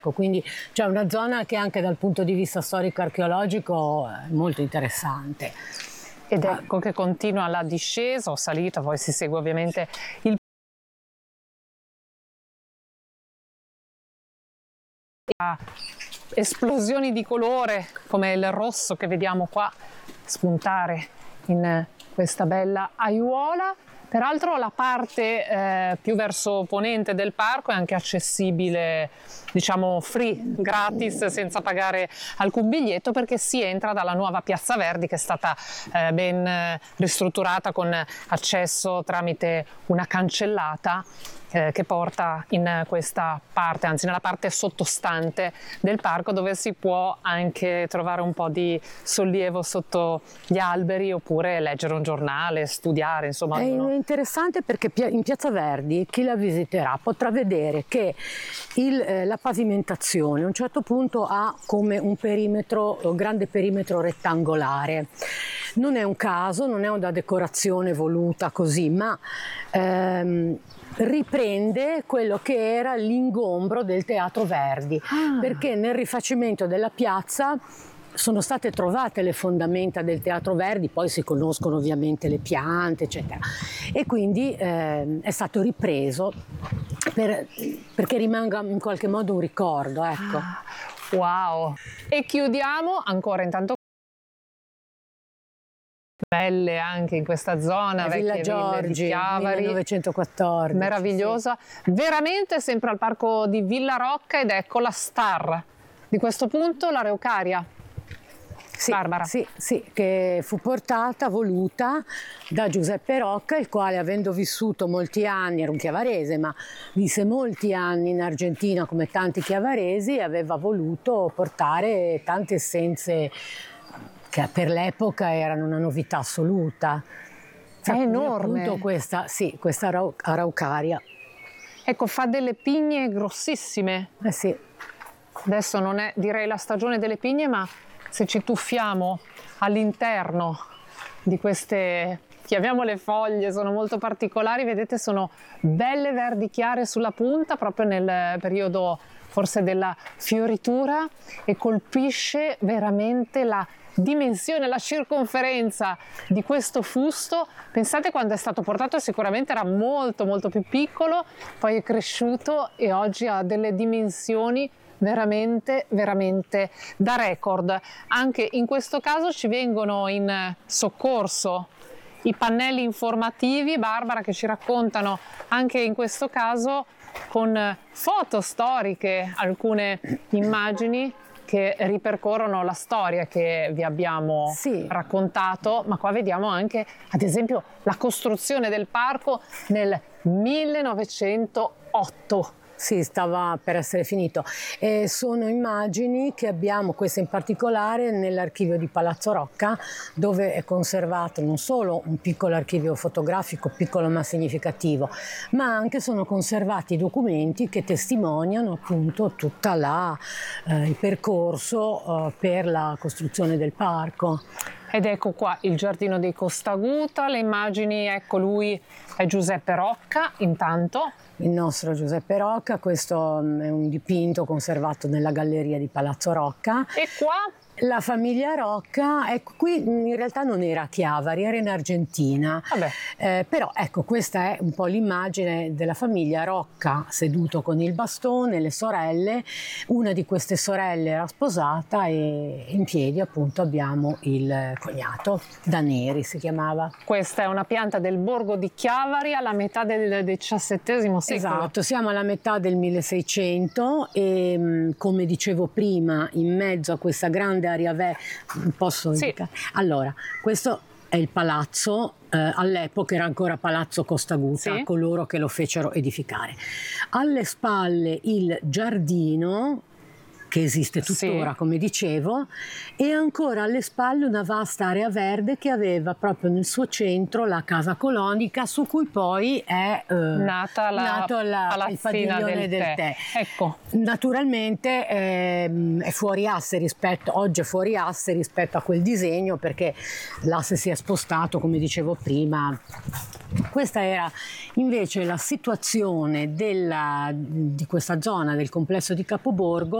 Quindi c'è una zona che anche dal punto di vista storico-archeologico è molto interessante. Ed ecco che continua la discesa o salita, poi si segue ovviamente il esplosioni di colore come il rosso che vediamo qua spuntare in questa bella aiuola. Peraltro la parte più verso ponente del parco è anche accessibile, diciamo free, gratis, senza pagare alcun biglietto, perché si entra dalla nuova Piazza Verdi che è stata ben ristrutturata con accesso tramite una cancellata che porta in questa parte, anzi nella parte sottostante del parco, dove si può anche trovare un po' di sollievo sotto gli alberi oppure leggere un giornale, studiare, insomma. È interessante perché in Piazza Verdi chi la visiterà potrà vedere che la pavimentazione a un certo punto ha come un grande perimetro rettangolare. Non è un caso, non è una decorazione voluta così, ma riprende quello che era l'ingombro del Teatro Verdi, perché nel rifacimento della piazza sono state trovate le fondamenta del Teatro Verdi, poi si conoscono ovviamente le piante, eccetera, e quindi è stato ripreso perché rimanga in qualche modo un ricordo, ecco. Wow! E chiudiamo ancora intanto belle anche in questa zona, Villa vecchie Giorgi, ville di Chiavari, 1914, meravigliosa, sì. Veramente sempre al parco di Villa Rocca, ed ecco la star di questo punto, l'Araucaria. Sì, Barbara. Sì, che fu voluta da Giuseppe Rocca, il quale, avendo vissuto molti anni, era un chiavarese, ma visse molti anni in Argentina come tanti chiavaresi, aveva voluto portare tante essenze che per l'epoca erano una novità assoluta. È enorme. Appunto questa Araucaria. Ecco, fa delle pigne grossissime. Sì. Adesso non è, direi, la stagione delle pigne, ma se ci tuffiamo all'interno di queste, chiamiamole foglie, sono molto particolari, vedete, sono belle verdi chiare sulla punta, proprio nel periodo forse della fioritura, e colpisce veramente la dimensione, la circonferenza di questo fusto. Pensate, quando è stato portato sicuramente era molto molto più piccolo, poi è cresciuto e oggi ha delle dimensioni veramente veramente da record. Anche in questo caso ci vengono in soccorso i pannelli informativi, Barbara, che ci raccontano anche in questo caso con foto storiche alcune immagini che ripercorrono la storia che vi abbiamo raccontato, ma qua vediamo anche, ad esempio, la costruzione del parco nel 1908. Sì, stava per essere finito. Sono immagini che abbiamo, queste in particolare, nell'archivio di Palazzo Rocca, dove è conservato non solo un piccolo archivio fotografico, piccolo ma significativo, ma anche sono conservati documenti che testimoniano appunto tutta il percorso per la costruzione del parco. Ed ecco qua il giardino dei Costaguta, le immagini, ecco, lui è Giuseppe Rocca, intanto. Il nostro Giuseppe Rocca, questo è un dipinto conservato nella galleria di Palazzo Rocca. E qua? La famiglia Rocca, ecco, qui in realtà non era a Chiavari, era in Argentina. Però ecco, questa è un po' l'immagine della famiglia Rocca seduto con il bastone, le sorelle. Una di queste sorelle era sposata e in piedi appunto abbiamo il cognato, Daneri si chiamava. Questa è una pianta del borgo di Chiavari alla metà del XVII secolo. Esatto, siamo alla metà del 1600 e come dicevo prima, in mezzo a questa grande area posso indicare? Allora, questo è il palazzo, all'epoca era ancora Palazzo Costaguta, coloro che lo fecero edificare. Alle spalle il giardino che esiste tuttora, come dicevo, e ancora alle spalle una vasta area verde che aveva proprio nel suo centro la casa colonica, su cui poi è nato il padiglione del tè. Ecco. Naturalmente è fuori asse oggi è fuori asse rispetto a quel disegno, perché l'asse si è spostato, come dicevo prima. Questa era invece la situazione di questa zona del complesso di Capoborgo